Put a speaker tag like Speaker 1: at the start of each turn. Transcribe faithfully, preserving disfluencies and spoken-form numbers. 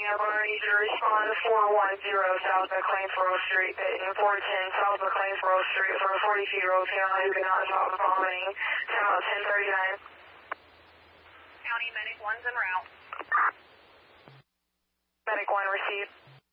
Speaker 1: up. I'm going to need you to respond to four one zero South McLeansboro Street, and four ten South McLeansboro Street for a forty-two-year-old female who could not stop vomiting. Time out ten thirty-nine. County Medic one's en route. Medic one received.